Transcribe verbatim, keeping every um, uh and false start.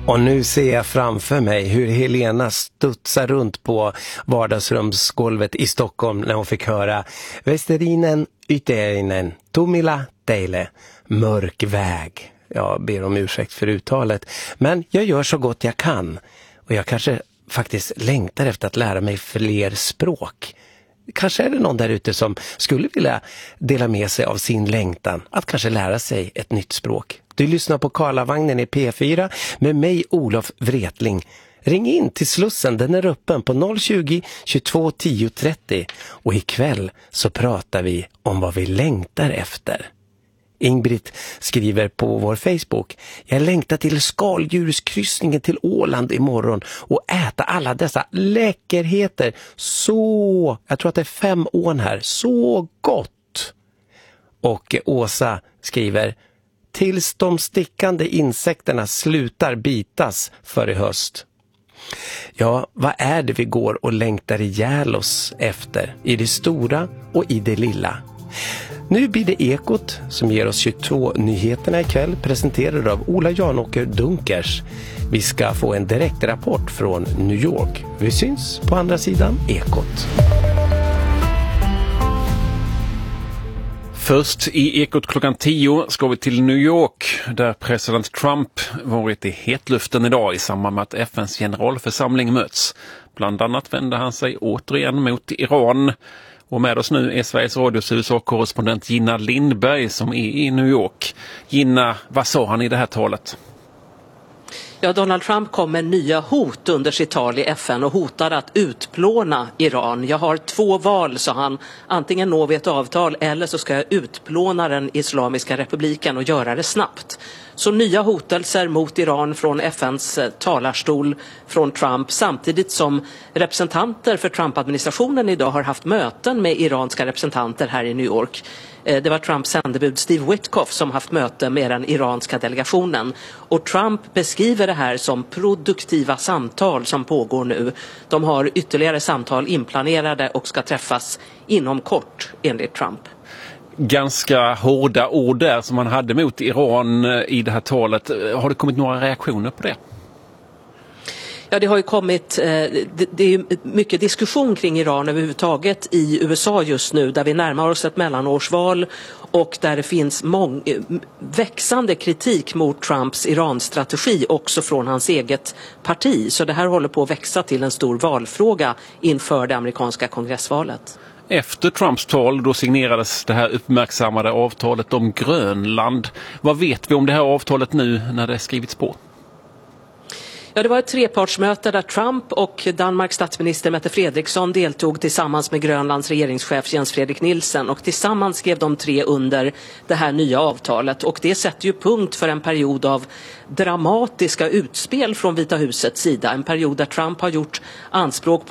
Och nu ser jag framför mig hur Helena studsar runt på vardagsrumsgolvet i Stockholm när hon fick höra Västerinen, Yteinen, Tomila, Teile, mörk väg. Jag ber om ursäkt för uttalet, men jag gör så gott jag kan. Och jag kanske faktiskt längtar efter att lära mig fler språk. Kanske är det någon där ute som skulle vilja dela med sig av sin längtan att kanske lära sig ett nytt språk. Du lyssnar på Karlavagnen i P fyra med mig, Olof Wretling. Ring in till Slussen, den är öppen på noll tjugo, tjugotvå, tio, trettio. Och ikväll så pratar vi om vad vi längtar efter. Ingrid skriver på vår Facebook: jag längtar till skaldjurskryssningen till Åland imorgon och äta alla dessa läckerheter. Så, jag tror att det är fem år här. Så gott! Och Åsa skriver: tills de stickande insekterna slutar bitas för i höst. Ja, vad är det vi går och längtar ihjäl oss efter i det stora och i det lilla? Nu blir det Ekot som ger oss tjugotvå-nyheterna ikväll, presenterade av Ola Janåker Dunkers. Vi ska få en direktrapport från New York. Vi syns på andra sidan Ekot. Först i Ekot klockan tio ska vi till New York där president Trump varit i hetluften idag i samband med att F N:s generalförsamling möts. Bland annat vände han sig återigen mot Iran. Och med oss nu är Sveriges Radios U S A-korrespondent Gina Lindberg som är i New York. Gina, vad sa han i det här talet? Ja, Donald Trump kom med nya hot under sitt tal i F N och hotade att utplåna Iran. Jag har två val, sa han. Antingen når vi ett avtal eller så ska jag utplåna den Islamiska republiken och göra det snabbt. Så nya hotelser mot Iran från F N:s talarstol från Trump, samtidigt som representanter för Trump-administrationen idag har haft möten med iranska representanter här i New York. Det var Trumps sändebud Steve Witkoff som haft möte med den iranska delegationen. Och Trump beskriver det här som produktiva samtal som pågår nu. De har ytterligare samtal inplanerade och ska träffas inom kort, enligt Trump. Ganska hårda ord där som han hade mot Iran i det här talet. Har det kommit några reaktioner på det? Ja, det har ju kommit, det är mycket diskussion kring Iran överhuvudtaget i U S A just nu, där vi närmar oss ett mellanårsval och där det finns mång, växande kritik mot Trumps Iran-strategi också från hans eget parti. Så det här håller på att växa till en stor valfråga inför det amerikanska kongressvalet. Efter Trumps tal då signerades det här uppmärksammade avtalet om Grönland. Vad vet vi om det här avtalet nu när det skrivits på? Ja, det var ett trepartsmöte där Trump och Danmarks statsminister Mette Frederiksen deltog tillsammans med Grönlands regeringschef Jens Frederik Nielsen, och tillsammans skrev de tre under det här nya avtalet, och det sätter ju punkt för en period av dramatiska utspel från Vita husets sida, en period där Trump har gjort anspråk på